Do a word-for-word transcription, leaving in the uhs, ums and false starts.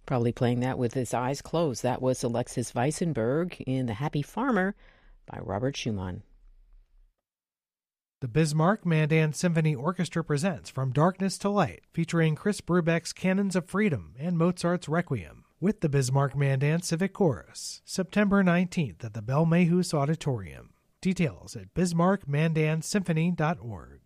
Probably playing that with his eyes closed. That was Alexis Weissenberg in The Happy Farmer by Robert Schumann. The Bismarck Mandan Symphony Orchestra presents From Darkness to Light, featuring Chris Brubeck's Canons of Freedom and Mozart's Requiem, with the Bismarck Mandan Civic Chorus, September nineteenth at the Belle Mayhus Auditorium. Details at bismarck mandan symphony dot org.